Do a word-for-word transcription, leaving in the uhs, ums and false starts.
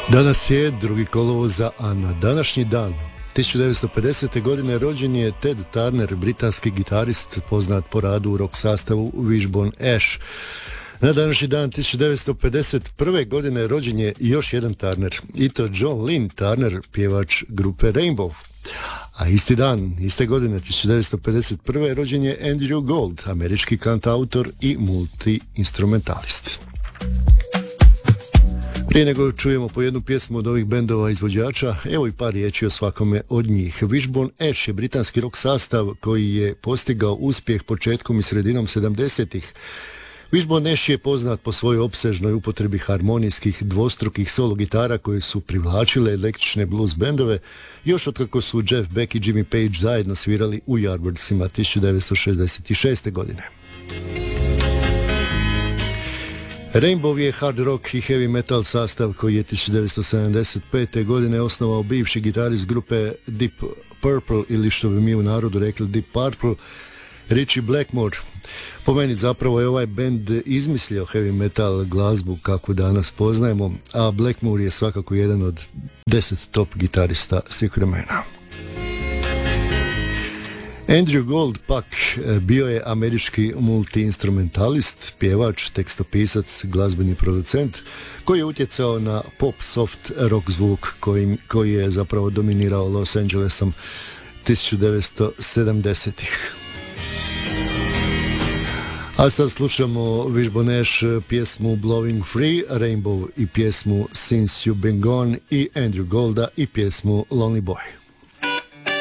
Danas je drugi kolovoza, a na današnji dan tisuću devetsto pedesete. godine rođen je Ted Turner, britanski gitarist poznat po radu u rock sastavu Wishbone Ash. Na današnji dan tisuću devetsto pedeset prve. godine rođen je još jedan Turner, i to John Lynn Turner, pjevač grupe Rainbow. A isti dan, iste godine, tisuću devetsto pedeset prve. rođen je Andrew Gold, američki kantautor i multi-instrumentalist. Prije nego čujemo po jednu pjesmu od ovih bendova izvođača, evo i par riječi o svakome od njih. Wishbone Ash je britanski rock sastav koji je postigao uspjeh početkom i sredinom sedamdesetih. Wishbone Ash je poznat po svojoj opsežnoj upotrebi harmonijskih dvostrukih solo gitara koje su privlačile električne blues bendove još otkako su Jeff Beck i Jimmy Page zajedno svirali u Yardbirdsima tisuću devetsto šezdeset šeste. godine. Rainbow je hard rock i heavy metal sastav koji je tisuću devetsto sedamdeset pete. godine osnovao bivši gitarist grupe Deep Purple, ili što bi mi u narodu rekli Deep Purple, Ritchie Blackmore. Po meni zapravo je ovaj band izmislio heavy metal glazbu kako danas poznajemo, a Blackmore je svakako jedan od deset top gitarista svih vremena. Andrew Gold pak bio je američki multi-instrumentalist, pjevač, tekstopisac, glazbeni producent koji je utjecao na pop soft rock zvuk koji, koji je zapravo dominirao Los Angelesom tisuću devetsto sedamdesetih. A sad slušamo Wishbone Ash pjesmu Blowing Free, Rainbow i pjesmu Since You've Been Gone i Andrew Golda i pjesmu Lonely Boy.